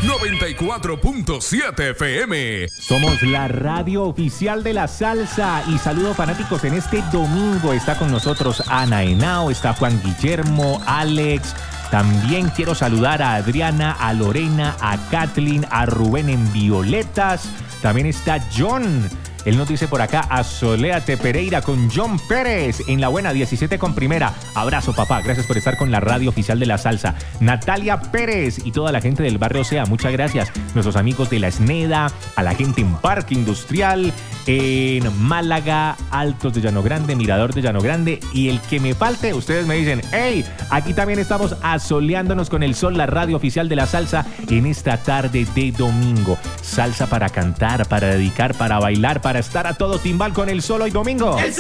94.7 FM. Somos la radio oficial de la salsa y saludo fanáticos en este domingo. Está con nosotros Ana Henao, está Juan Guillermo, Alex. También quiero saludar a Adriana, a Lorena, a Kathleen, a Rubén en Violetas. También está John. Él nos dice por acá, asoléate Pereira con John Pérez en la buena 17 con primera. Abrazo, papá. Gracias por estar con la radio oficial de la salsa. Natalia Pérez y toda la gente del barrio Sea, muchas gracias. Nuestros amigos de la Esneda, a la gente en Parque Industrial, en Málaga, Altos de Llano Grande, Mirador de Llano Grande. Y el que me falte, ustedes me dicen, hey, aquí también estamos asoleándonos con el sol, la radio oficial de la salsa en esta tarde de domingo. Salsa para cantar, para dedicar, para bailar, para estar a todo timbal con el sol hoy domingo.